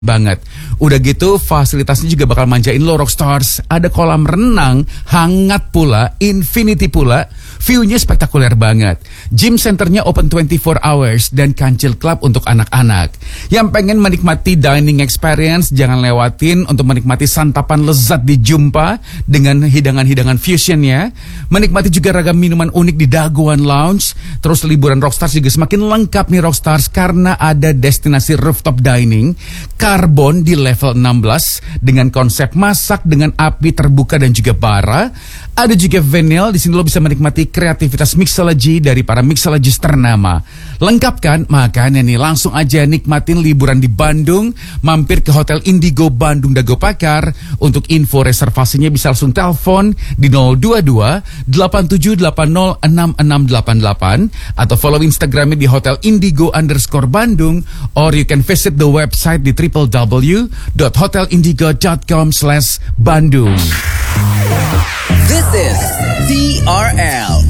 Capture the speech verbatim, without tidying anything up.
banget. Udah gitu fasilitasnya juga bakal manjain lo Rockstars. Ada kolam renang, hangat pula, infinity pula. View-nya spektakuler banget. Gym centernya open twenty-four hours dan kancil club untuk anak-anak. Yang pengen menikmati dining experience, jangan lewatin untuk menikmati santapan lezat di Jumpa dengan hidangan-hidangan fusionnya. Menikmati juga ragam minuman unik di Daguan Lounge. Terus liburan Rockstars juga semakin lengkap nih Rockstars karena ada destinasi rooftop dining karbon di level enam belas dengan konsep masak dengan api terbuka dan juga bara. Ada juga vinyl, di sini lo bisa menikmati kreativitas mixology dari para mixologist ternama. Lengkap kan? Makanya nih langsung aja nikmatin liburan di Bandung, mampir ke Hotel Indigo Bandung Dago Pakar. Untuk info reservasinya bisa langsung telepon di nol dua dua delapan tujuh delapan nol enam enam delapan delapan atau follow Instagramnya di Hotel Indigo underscore Bandung, or you can visit the website di w w w dot hotel indigo dot com slash Bandung. This is T R L